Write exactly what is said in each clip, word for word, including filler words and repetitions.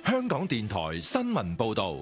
香港電台新聞報道。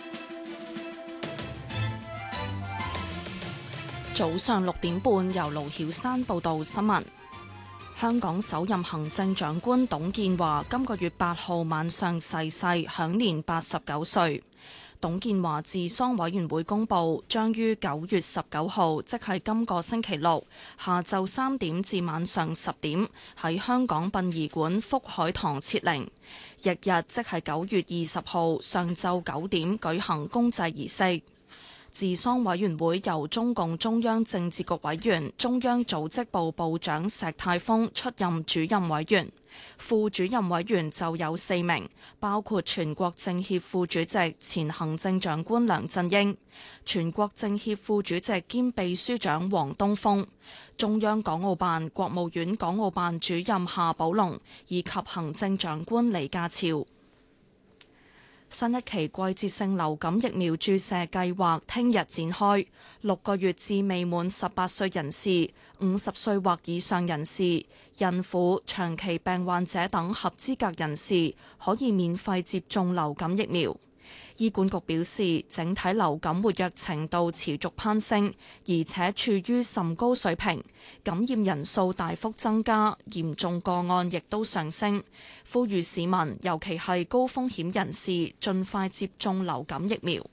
早上六點半，由盧曉珊報道新聞。香港首任行政長官董建華今個月八號晚上逝世，享年八十九歲。董建華治喪委員會公佈，將於九月十九號，即係今個星期六下晝三點至晚上十點，喺香港殯儀館福海堂設靈。翌日即係九月二十號上晝九點舉行公祭儀式。治喪委員會由中共中央政治局委員、中央組織部部長石泰峰出任主任委員，副主任委員就有四名，包括全國政協副主席、前行政長官梁振英，全國政協副主席兼秘書長王東峰，中央港澳辦、國務院港澳辦主任夏寶龍，以及行政長官李家超。新一期季節性流感疫苗注射計劃聽日展開，六個月至未滿十八歲人士、五十歲或以上人士、孕婦、長期病患者等合資格人士可以免費接種流感疫苗。醫管局表示，整體流感活躍程度持續攀升，而且處於甚高水平，感染人數大幅增加，嚴重個案亦都上升。呼籲市民，尤其係高風險人士，盡快接種流感疫苗。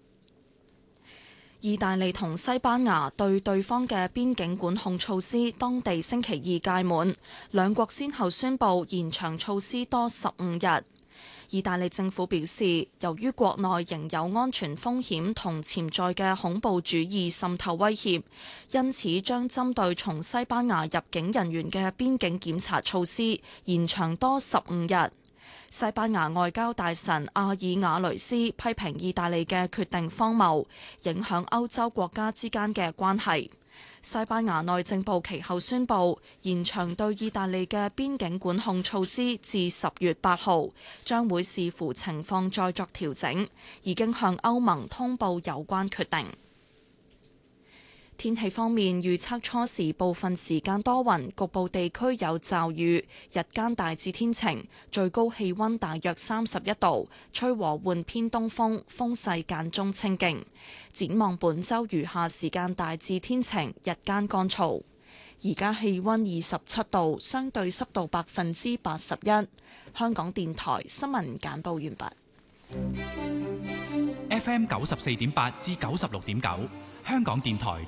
意大利同西班牙對對方嘅邊境管控措施，當地星期二屆滿，兩國先後宣布延長措施多十五日。意大利政府表示，由於國內仍有安全風險同潛在嘅恐怖主義滲透威脅，因此將針對從西班牙入境人員嘅邊境檢查措施延長多十五日。西班牙外交大臣阿爾瓦雷斯批評意大利嘅決定荒謬，影響歐洲國家之間嘅關係。西班牙內政部其後宣布延長對意大利嘅邊境管控措施至十月八號，將會視乎情況再作調整，已經向歐盟通報有關決定。天氣方面，預測初時部分時間多雲，局部地區有驟雨，日間大致天晴，最高氣溫大約三十一度，吹和緩偏東風，風勢間中清勁。展望本週餘下時間大致天晴，日間乾燥。而家氣溫二十七度，相對濕度百分之八十一。香港電台新聞簡報完畢。 F M 九十四點八至九十六點九，香港電台